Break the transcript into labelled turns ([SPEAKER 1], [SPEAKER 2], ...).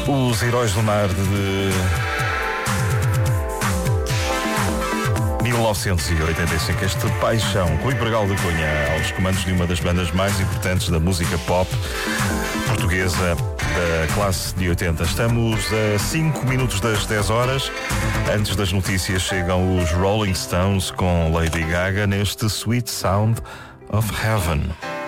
[SPEAKER 1] Os Heróis do Mar de 1985, este Paixão, Rui Bergal da Cunha, aos comandos de uma das bandas mais importantes da música pop portuguesa da classe de 80. Estamos a 5 minutos das 10 horas. Antes das notícias chegam os Rolling Stones com Lady Gaga neste Sweet Sound of Heaven.